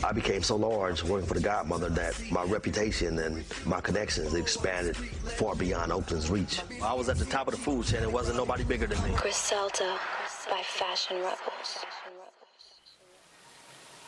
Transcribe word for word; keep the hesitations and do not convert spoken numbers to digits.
I became so large working for the Godmother that my reputation and my connections expanded far beyond Oakland's reach. I was at the top of the food chain. There wasn't nobody bigger than me. Griselda by Fashion Rebels.